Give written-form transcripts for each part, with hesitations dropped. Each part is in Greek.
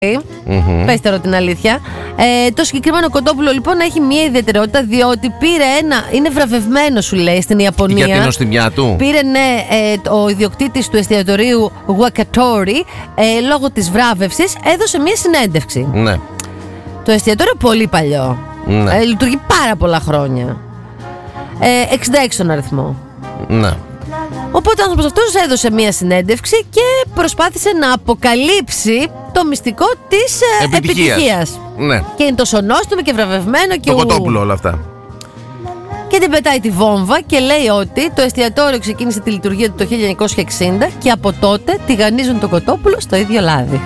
Πες τώρα την αλήθεια. Το συγκεκριμένο κοτόπουλο λοιπόν έχει μια ιδιαιτερότητα, διότι πήρε είναι βραβευμένο, σου λέει, στην Ιαπωνία. Για την νοστιμιά του. Πήρε, ο ιδιοκτήτης του εστιατορίου Wakatori, λόγω της βράβευσης, έδωσε μια συνέντευξη. Ναι. Το εστιατόριο πολύ παλιό. Ναι. Λειτουργεί πάρα πολλά χρόνια. 66 στον αριθμό. Ναι. Οπότε ο άνθρωπος αυτός έδωσε μία συνέντευξη και προσπάθησε να αποκαλύψει το μυστικό της επιτυχίας. Ναι. Και είναι τόσο νόστιμο και βραβευμένο και το κοτόπουλο όλα αυτά. Και την πετάει τη βόμβα και λέει ότι το εστιατόριο ξεκίνησε τη λειτουργία του το 1960 και από τότε τηγανίζουν το κοτόπουλο στο ίδιο λάδι.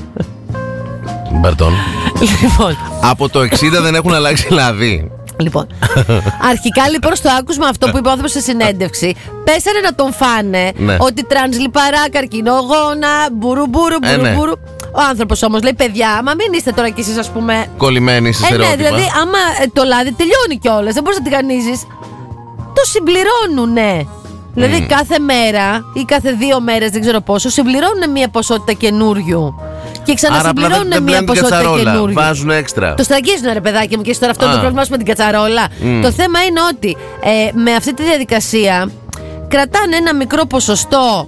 Μπαρτών. Λοιπόν. Από το 60 δεν έχουν αλλάξει λάδι. Λοιπόν, αρχικά λοιπόν στο άκουσμα αυτό που είπε ο άνθρωπος σε συνέντευξη, πέσανε να τον φάνε, ναι, ότι τρανς λιπαρά, καρκινογόνα, μπουρουμπουρου. Ναι. Ο άνθρωπος όμως λέει: παιδιά, άμα μην είστε τώρα κι εσείς, ας πούμε, κολλημένοι σε στερεότυπα. Ναι, δηλαδή, άμα το λάδι τελειώνει κιόλας, δεν μπορείς να τηγανίζεις. Το συμπληρώνουνε. Δηλαδή κάθε μέρα ή κάθε 2 μέρες, δεν ξέρω πόσο, συμπληρώνουν μια ποσότητα καινούριου. Και ξανασυμπληρώνουν μια ποσότητα καινούργια. Βάζουν έξτρα. Το στραγγίζουν, ρε παιδάκι μου, και τώρα αυτό το πρόβλημα με την κατσαρόλα. Το θέμα είναι ότι με αυτή τη διαδικασία κρατάνε ένα μικρό ποσοστό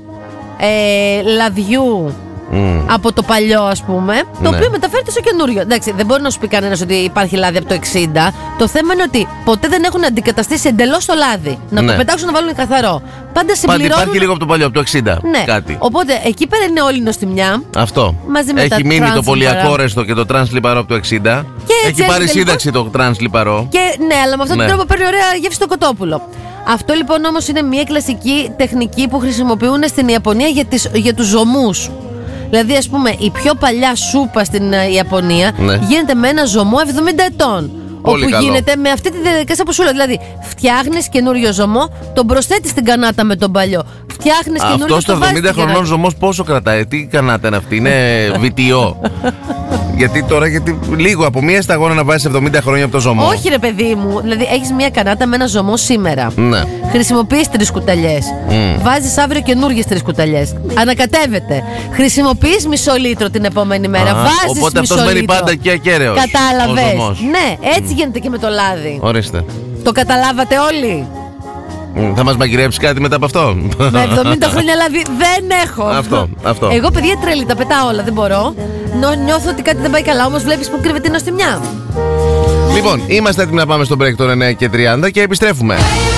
λαδιού από το παλιό, ας πούμε, το οποίο μεταφέρεται στο καινούριο. Εντάξει, δεν μπορεί να σου πει κανένας ότι υπάρχει λάδι από το 60. Το θέμα είναι ότι ποτέ δεν έχουν αντικαταστήσει εντελώς το λάδι. Να το πετάξουν να βάλουν καθαρό. Πάντα συμπληρώνουν. Πάντα υπάρχει λίγο από το παλιό, από το 60. Ναι. Κάτι. Οπότε εκεί πέρα είναι όλη η νοστιμιά. Αυτό. Μαζί με έχει μείνει το πολυακόρεστο και το τρανς λιπαρό από το 60. Έχει πάρει σύνταξη το τρανς λιπαρό. Και ναι, αλλά με αυτόν τον τρόπο παίρνει ωραία γεύση το κοτόπουλο. Αυτό λοιπόν όμως είναι μια κλασική τεχνική που χρησιμοποιούν στην Ιαπωνία για τους ζωμούς. Δηλαδή, ας πούμε, η πιο παλιά σούπα στην Ιαπωνία γίνεται με ένα ζωμό 70 ετών. Πολύ όπου καλό. γίνεται με αυτή τη διαδικασία που σου λέω. Δηλαδή, φτιάχνεις καινούριο ζωμό, τον προσθέτεις στην κανάτα με τον παλιό. Φτιάχνεις καινούριο. Αυτό στο 70 χρονών ζωμός πόσο κρατάει, τι κανάτα είναι αυτή, είναι βιτιό. Γιατί τώρα, λίγο από μία σταγόνα να βάζεις 70 χρόνια από το ζωμό. Όχι, ρε παιδί μου. Δηλαδή, έχεις μία κανάτα με ένα ζωμό σήμερα. Ναι. Χρησιμοποιείς 3 κουταλιές. Βάζεις αύριο καινούργιες 3 κουταλιές. Ανακατεύεται. Χρησιμοποιείς μισό λίτρο την επόμενη μέρα. Βάζεις μισό λίτρο. Οπότε αυτός μένει πάντα και ακέραιος. Κατάλαβες. Ναι, έτσι γίνεται και με το λάδι. Ορίστε. Το καταλάβατε όλοι. Θα μας μαγειρέψει κάτι μετά από αυτό? Με 70 χρόνια λάδι δεν έχω. Αυτό. Εγώ, παιδιά, τρέλη, τα πετάω όλα. Δεν μπορώ. Νιώθω ότι κάτι δεν πάει καλά, όμως βλέπεις που κρύβεται η νοστιμιά. Λοιπόν, είμαστε έτοιμοι να πάμε στο break τώρα 9:30 και επιστρέφουμε.